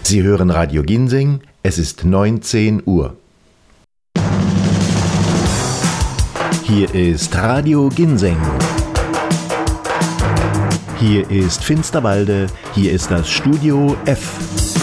Sie hören Radio Ginseng, es ist 19 Uhr. Hier ist Radio Ginseng. Hier ist Finsterwalde, hier ist das Studio F.